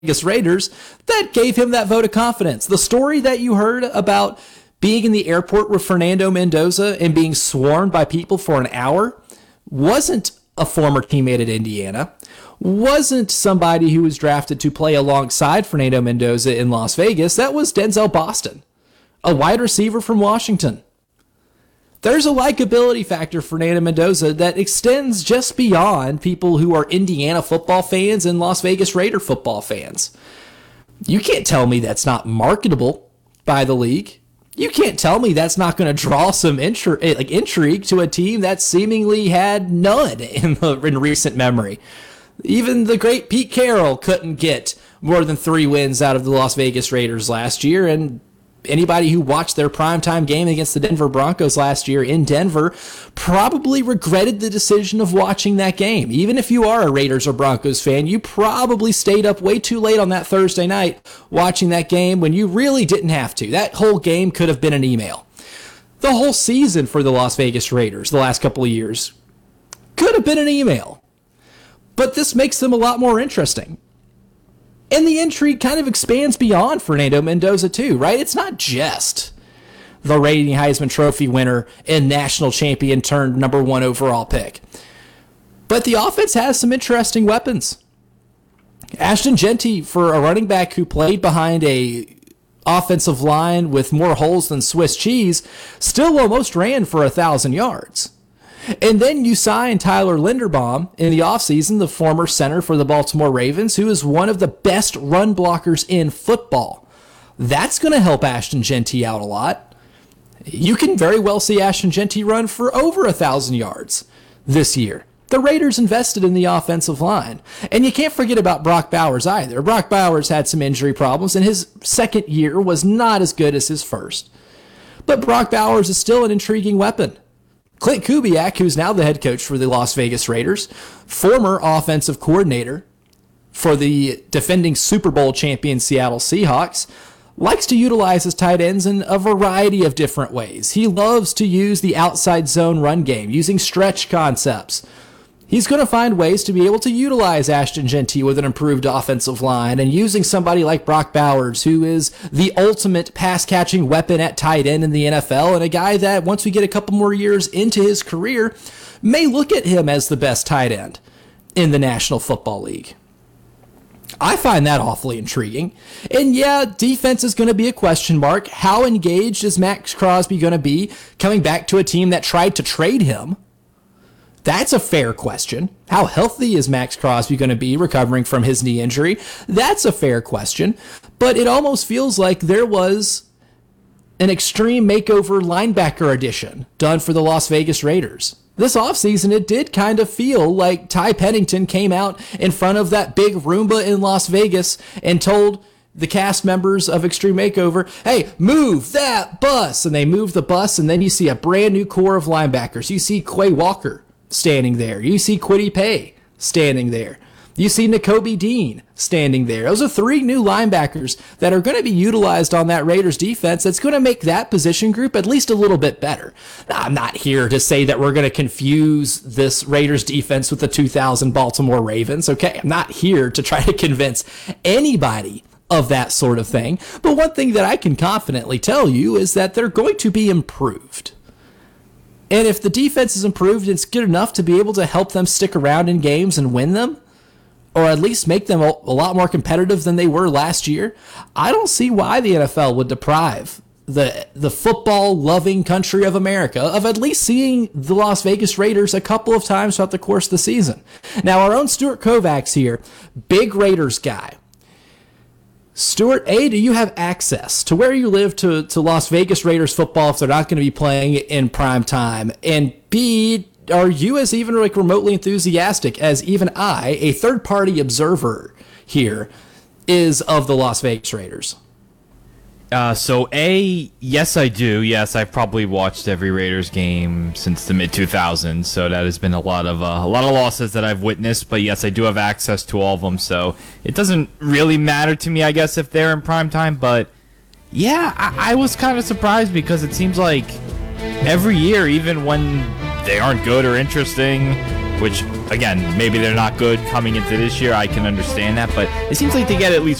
Vegas Raiders that gave him that vote of confidence. The story that you heard about being in the airport with Fernando Mendoza and being swarmed by people for an hour wasn't a former teammate at Indiana, wasn't somebody who was drafted to play alongside Fernando Mendoza in Las Vegas. That was Denzel Boston, a wide receiver from Washington. There's a likability factor for Fernando Mendoza that extends just beyond people who are Indiana football fans and Las Vegas Raider football fans. You can't tell me that's not marketable by the league. You can't tell me that's not going to draw some intrigue to a team that seemingly had none in recent memory. Even the great Pete Carroll couldn't get more than 3 wins out of the Las Vegas Raiders last year, and anybody who watched their primetime game against the Denver Broncos last year in Denver probably regretted the decision of watching that game. Even if you are a Raiders or Broncos fan, you probably stayed up way too late on that Thursday night watching that game when you really didn't have to. That whole game could have been an email. The whole season for the Las Vegas Raiders the last couple of years could have been an email. But this makes them a lot more interesting. And the intrigue kind of expands beyond Fernando Mendoza too, right? It's not just the reigning Heisman Trophy winner and national champion turned number 1 overall pick. But the offense has some interesting weapons. Ashton Jeanty, for a running back who played behind a offensive line with more holes than Swiss cheese, still almost ran for 1,000 yards. And then you sign Tyler Linderbaum in the offseason, the former center for the Baltimore Ravens, who is one of the best run blockers in football. That's going to help Ashton Jeanty out a lot. You can very well see Ashton Jeanty run for over 1,000 yards this year. The Raiders invested in the offensive line. And you can't forget about Brock Bowers either. Brock Bowers had some injury problems, and his second year was not as good as his first. But Brock Bowers is still an intriguing weapon. Clint Kubiak, who's now the head coach for the Las Vegas Raiders, former offensive coordinator for the defending Super Bowl champion Seattle Seahawks, likes to utilize his tight ends in a variety of different ways. He loves to use the outside zone run game, using stretch concepts. He's going to find ways to be able to utilize Ashton Jeanty with an improved offensive line and using somebody like Brock Bowers, who is the ultimate pass-catching weapon at tight end in the NFL and a guy that, once we get a couple more years into his career, may look at him as the best tight end in the National Football League. I find that awfully intriguing. And yeah, defense is going to be a question mark. How engaged is Maxx Crosby going to be coming back to a team that tried to trade him? That's a fair question. How healthy is Maxx Crosby going to be recovering from his knee injury? That's a fair question. But it almost feels like there was an extreme makeover linebacker addition done for the Las Vegas Raiders. This offseason, it did kind of feel like Ty Pennington came out in front of that big Roomba in Las Vegas and told the cast members of Extreme Makeover, hey, move that bus. And they move the bus, and then you see a brand new core of linebackers. You see Quay Walker standing there. You see Kwity Paye standing there. You see Nakobe Dean standing there. Those are 3 new linebackers that are going to be utilized on that Raiders defense. That's going to make that position group at least a little bit better. Now, I'm not here to say that we're going to confuse this Raiders defense with the 2000 Baltimore Ravens. Okay, I'm not here to try to convince anybody of that sort of thing. But one thing that I can confidently tell you is that they're going to be improved. And if the defense is improved, it's good enough to be able to help them stick around in games and win them, or at least make them a lot more competitive than they were last year. I don't see why the NFL would deprive the football-loving country of America of at least seeing the Las Vegas Raiders a couple of times throughout the course of the season. Now, our own Stuart Kovacs here, big Raiders guy. Stuart, A, do you have access to where you live to Las Vegas Raiders football if they're not going to be playing in prime time? And B, are you as even like remotely enthusiastic as even I, a third-party observer here, is of the Las Vegas Raiders? So A, yes I do. Yes, I've probably watched every Raiders game since the mid-2000s, so that has been a lot of losses that I've witnessed, but yes, I do have access to all of them, so it doesn't really matter to me, I guess, if they're in prime time, but yeah, I was kind of surprised because it seems like every year, even when they aren't good or interesting, which, again, maybe they're not good coming into this year. I can understand that, but it seems like they get at least